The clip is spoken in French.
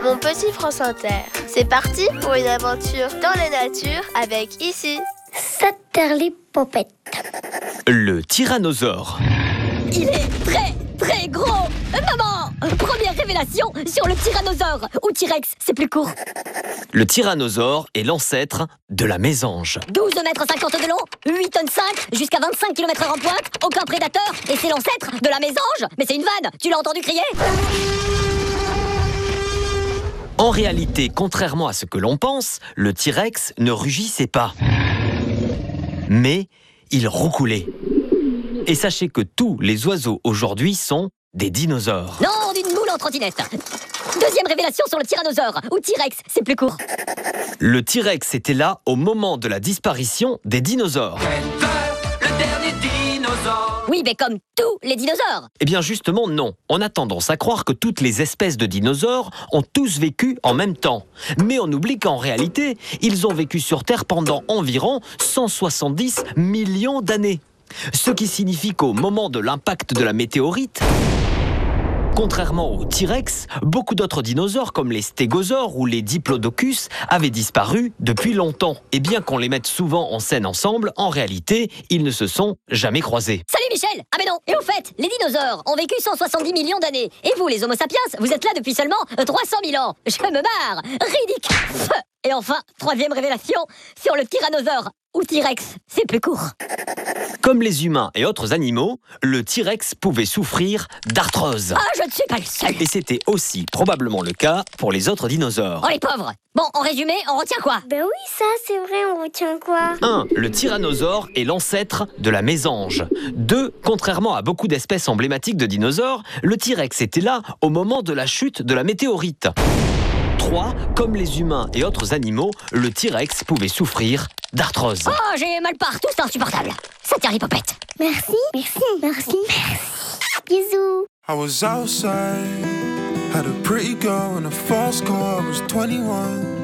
Mon petit France Inter. C'est parti pour une aventure dans la nature avec ici Saterlipopette. Le tyrannosaure. Il est très, très gros. Maman, première révélation sur le tyrannosaure. Ou T-Rex, c'est plus court. Le tyrannosaure est l'ancêtre de la mésange. 12 mètres 50 de long, 8 tonnes 5, jusqu'à 25 km/h en pointe, aucun prédateur, et c'est l'ancêtre de la mésange. Mais c'est une vanne, tu l'as entendu crier? En réalité, contrairement à ce que l'on pense, le T-Rex ne rugissait pas. Mais il roucoulait. Et sachez que tous les oiseaux aujourd'hui sont des dinosaures. Non, d'une moule en trottinette. Deuxième révélation sur le tyrannosaure, ou T-Rex, c'est plus court. Le T-Rex était là au moment de la disparition des dinosaures. Le dernier dinosaure. Oui, mais comme tous les dinosaures. Eh bien justement non, on a tendance à croire que toutes les espèces de dinosaures ont tous vécu en même temps. Mais on oublie qu'en réalité, ils ont vécu sur Terre pendant environ 170 millions d'années. Ce qui signifie qu'au moment de l'impact de la météorite, contrairement au T-Rex, beaucoup d'autres dinosaures comme les stégosaures ou les diplodocus avaient disparu depuis longtemps. Et bien qu'on les mette souvent en scène ensemble, en réalité, ils ne se sont jamais croisés. Salut Michel. Ah mais non. Et au fait, les dinosaures ont vécu 170 millions d'années. Et vous, les Homo sapiens, vous êtes là depuis seulement 300 000 ans. Je me marre. Ridicule. Et enfin, troisième révélation sur le tyrannosaure. Ou T-Rex, c'est plus court. Comme les humains et autres animaux, le T-Rex pouvait souffrir d'arthrose. Ah, je ne suis pas le seul. Et c'était aussi probablement le cas pour les autres dinosaures. Oh les pauvres. Bon, en résumé, on retient quoi? Ben oui, ça c'est vrai, on retient quoi? 1. Le tyrannosaure est l'ancêtre de la mésange. 2. Contrairement à beaucoup d'espèces emblématiques de dinosaures, le T-Rex était là au moment de la chute de la météorite. 3. Comme les humains et autres animaux, le T-Rex pouvait souffrir d'arthrose. Oh, j'ai mal partout, c'est insupportable. Saterlipopette. Merci, merci, merci, merci. Bisous. I was outside, had a pretty girl in a fast car, I was 21.